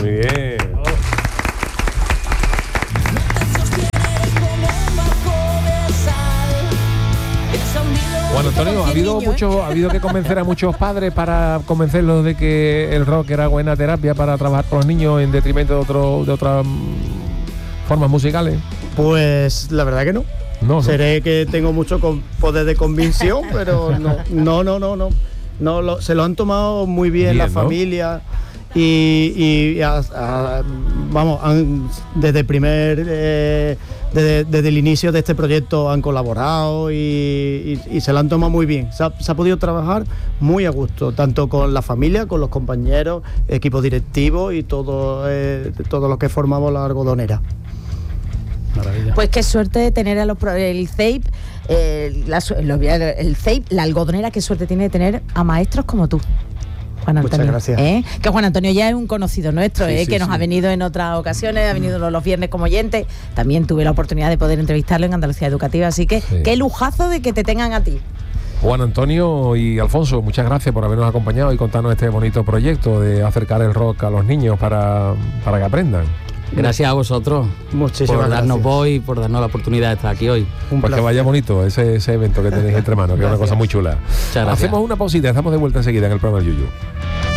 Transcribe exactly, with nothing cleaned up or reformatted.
Muy bien. Juan Antonio, ha habido niño, mucho, ¿eh? ha habido que convencer a muchos padres para convencerlos de que el rock era buena terapia para trabajar con los niños en detrimento de otro, de otras mm, formas musicales. Pues la verdad que no. No, no. Seré que tengo mucho con- poder de convicción, pero no, no, no, no, no. no lo- se lo han tomado muy bien, Bien, la ¿no? familia y, y a- a- vamos, han- desde el primer, eh, desde, desde el inicio de este proyecto han colaborado y, y- y se lo han tomado muy bien. Se ha, se ha podido trabajar muy a gusto, tanto con la familia, con los compañeros, equipo directivo y todo, eh, todos los que formamos la algodonera. Maravilla. Pues qué suerte de tener a los pro- el C E I P, eh, la su- lo- el C E I P, la algodonera, qué suerte tiene de tener a maestros como tú, Juan Muchas Antonio. gracias. ¿Eh? Que Juan Antonio ya es un conocido nuestro, Sí, ¿eh? sí, que nos sí. ha venido en otras ocasiones, ha venido los viernes como oyente. También tuve la oportunidad de poder entrevistarlo en Andalucía Educativa, así que Sí. qué lujazo de que te tengan a ti. Juan Antonio y Alfonso, muchas gracias por habernos acompañado y contarnos este bonito proyecto de acercar el rock a los niños para, para que aprendan. Gracias a vosotros Muchísimas por darnos gracias. voz y por darnos la oportunidad de estar aquí hoy. Un Pues que placer. vaya bonito ese, ese evento que tenéis entre manos, que es una Gracias. cosa muy chula. gracias. Hacemos una pausita, estamos de vuelta enseguida en el programa del Yuyu.